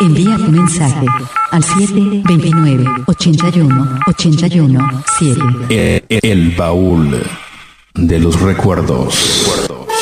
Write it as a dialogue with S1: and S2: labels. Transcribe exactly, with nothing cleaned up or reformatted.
S1: Envía tu mensaje al siete veintinueve, ochenta y uno, ochenta y uno, siete.
S2: El, el baúl de los recuerdos.